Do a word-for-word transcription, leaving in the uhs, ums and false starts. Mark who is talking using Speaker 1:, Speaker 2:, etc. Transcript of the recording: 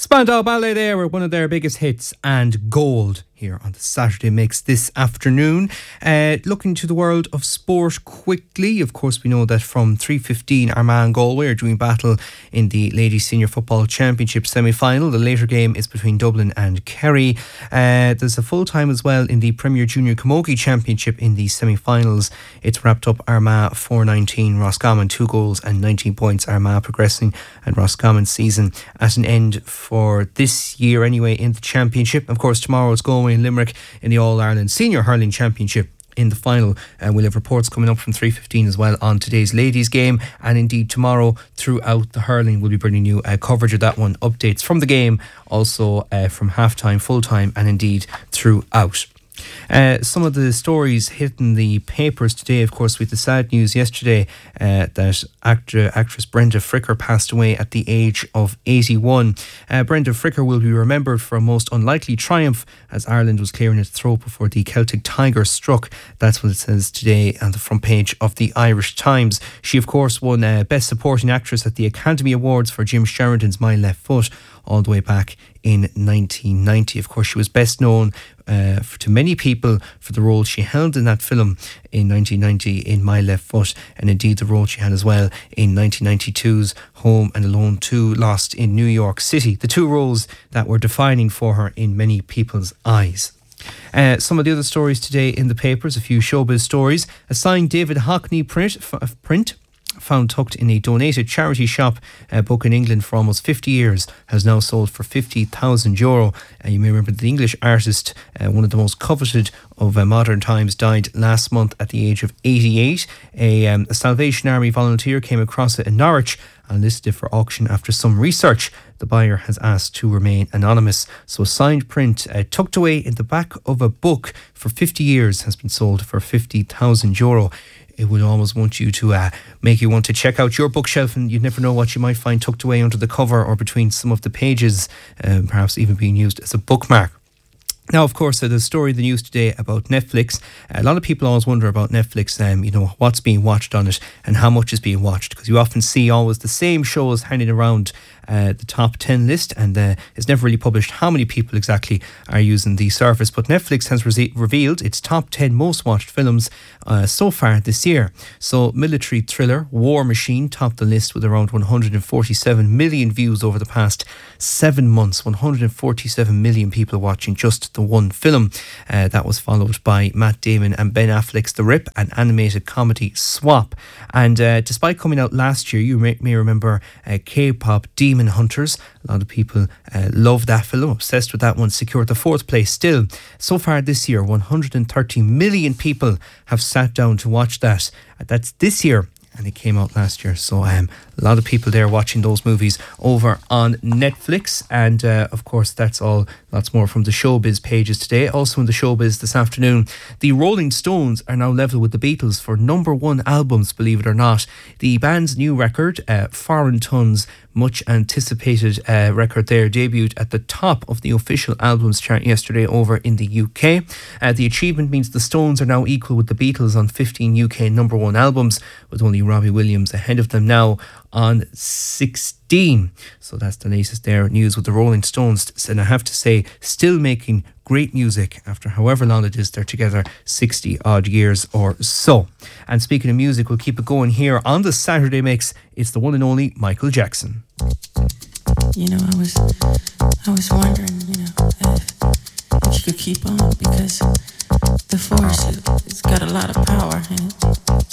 Speaker 1: Spandau Ballet there were one of their biggest hits, and Gold here on the Saturday Mix this afternoon. Uh, looking to the world of sport quickly, of course we know that from three fifteen Armagh and Galway are doing battle in the Ladies Senior Football Championship semi-final. The later game is between Dublin and Kerry. Uh, there's a full time as well in the Premier Junior Camogie Championship in the semi-finals. It's wrapped up Armagh four nineteen, Roscommon two goals and nineteen points. Armagh progressing, and Roscommon's season at an end for this year anyway in the championship. Of course tomorrow it's Galway and Limerick in the All-Ireland Senior Hurling Championship in the final. And uh, we'll have reports coming up from three fifteen as well on today's ladies game, and indeed tomorrow throughout the hurling we'll be bringing you uh, coverage of that one, updates from the game, also uh, from half-time, full-time, and indeed throughout. Uh, some of the stories hitting the papers today, of course, with the sad news yesterday uh, that actor, actress Brenda Fricker passed away at the age of eighty-one. Uh, Brenda Fricker will be remembered for a most unlikely triumph as Ireland was clearing its throat before the Celtic Tiger struck. That's what it says today on the front page of the Irish Times. She, of course, won uh, Best Supporting Actress at the Academy Awards for Jim Sheridan's My Left Foot all the way back in nineteen ninety. Of course, she was best known uh, to many people for the role she held in that film in nineteen ninety in My Left Foot, and indeed the role she had as well in nineteen ninety-two's Home and Alone two, Lost in New York City. The two roles that were defining for her in many people's eyes. Uh, some of the other stories today in the papers, a few showbiz stories. A signed David Hockney print, f- print found tucked in a donated charity shop uh, book in England for almost fifty years, has now sold for fifty thousand euro. Uh, you may remember the English artist, uh, one of the most coveted of uh, modern times, died last month at the age of eighty-eight. A, um, a Salvation Army volunteer came across it in Norwich and listed it for auction. After some research, the buyer has asked to remain anonymous. So a signed print uh, tucked away in the back of a book for fifty years has been sold for fifty thousand euro. It would almost want you to uh, make you want to check out your bookshelf, and you'd never know what you might find tucked away under the cover or between some of the pages, um, perhaps even being used as a bookmark. Now, of course, uh, the story of the news today about Netflix. A lot of people always wonder about Netflix, um, you know, what's being watched on it and how much is being watched, because you often see always the same shows hanging around uh, the top ten list, and uh, it's never really published how many people exactly are using the service. But Netflix has re- revealed its top ten most watched films uh, so far this year. So military thriller War Machine topped the list with around one hundred forty-seven million views over the past seven months. one hundred forty-seven million people watching just the one film. Uh, that was followed by Matt Damon and Ben Affleck's The Rip, an animated comedy Swap. And uh, despite coming out last year, you may, may remember uh, K-pop Demon Hunters. A lot of people uh, love that film, obsessed with that one, secured the fourth place. Still, so far this year, one hundred thirty million people have sat down to watch that. That's this year, and it came out last year. So um, a lot of people there watching those movies over on Netflix. And uh, of course, that's all, lots more from the showbiz pages today. Also in the showbiz this afternoon, the Rolling Stones are now level with the Beatles for number one albums, believe it or not. The band's new record, uh, Foreign Tons, much anticipated uh, record there, debuted at the top of the official albums chart yesterday over in the U K. Uh, the achievement means the Stones are now equal with the Beatles on fifteen U K number one albums, with only Robbie Williams ahead of them now on sixteen. So that's the latest there, news with the Rolling Stones. And I have to say, still making great music after however long it is they're together, sixty odd years or so. And speaking of music, we'll keep it going here on the Saturday Mix. It's the one and only Michael Jackson.
Speaker 2: You know, I was I was wondering, you know, if, if you could keep on, because the force, it's got a lot of power in it.